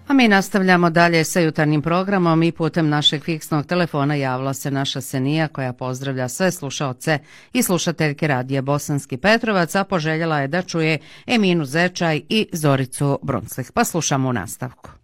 A mi nastavljamo dalje sa jutarnjim programom i putem našeg fiksnog telefona javila se naša Senija koja pozdravlja sve slušaoce i slušateljke radija Bosanski Petrovac, a poželjela je da čuje Eminu Zečaj i Zoricu Brunclih. Pa slušamo u nastavku.